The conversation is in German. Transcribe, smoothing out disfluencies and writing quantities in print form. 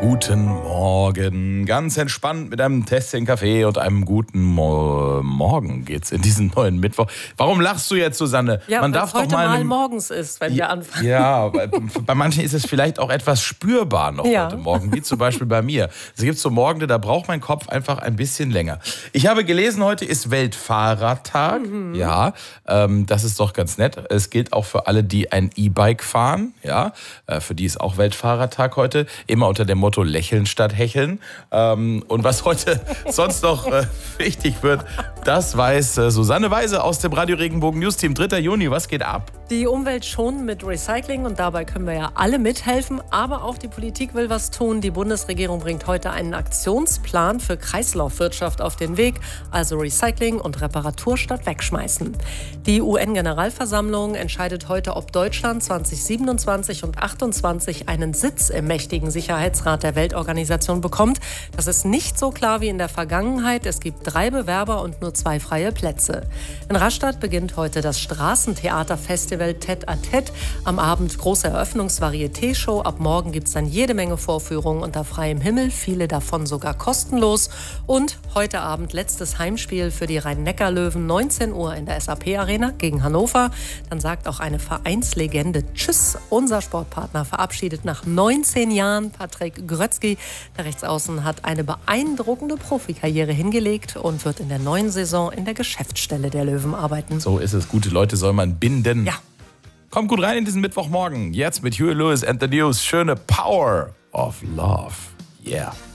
Guten Morgen. Ganz entspannt mit einem Tässchen Kaffee und einem guten Morgen geht's in diesen neuen Mittwoch. Warum lachst du jetzt, Susanne? Ja, Man darf es heute doch mal morgens ist, wenn wir anfangen. Ja, bei manchen ist es vielleicht auch etwas spürbar noch heute Morgen, wie zum Beispiel bei mir. Es gibt so Morgen, da braucht mein Kopf einfach ein bisschen länger. Ich habe gelesen, heute ist Weltfahrradtag. Ja, das ist doch ganz nett. Es gilt auch für alle, die ein E-Bike fahren. Ja, für die ist auch Weltfahrradtag heute. Immer unter dem Motto Lächeln statt Hecheln. Und was heute sonst noch wichtig wird, das weiß Susanne Weise aus dem Radio Regenbogen News Team. 3. Juni, was geht ab? Die Umwelt schonen mit Recycling und dabei können wir ja alle mithelfen. Aber auch die Politik will was tun. Die Bundesregierung bringt heute einen Aktionsplan für Kreislaufwirtschaft auf den Weg. Also Recycling und Reparatur statt Wegschmeißen. Die UN-Generalversammlung entscheidet heute, ob Deutschland 2027 und 2028 einen Sitz im mächtigen Sicherheitsrat der Weltorganisation bekommt. Das ist nicht so klar wie in der Vergangenheit. Es gibt 3 Bewerber und nur 2 freie Plätze. In Rastatt beginnt heute das Straßentheaterfestival Tête à Tête. Am Abend große Eröffnungs-Varieté-Show. Ab morgen gibt es dann jede Menge Vorführungen unter freiem Himmel, viele davon sogar kostenlos. Und heute Abend letztes Heimspiel für die Rhein-Neckar-Löwen, 19 Uhr in der SAP-Arena gegen Hannover. Dann sagt auch eine Vereinslegende Tschüss. Unser Sportpartner verabschiedet nach 19 Jahren Patrick Grötzky. Der Rechtsaußen hat eine beeindruckende Profikarriere hingelegt und wird in der neuen Saison in der Geschäftsstelle der Löwen arbeiten. So ist es. Gute Leute soll man binden. Ja. Kommt gut rein in diesen Mittwochmorgen. Jetzt mit Huey Lewis and the News. Schöne Power of Love. Yeah.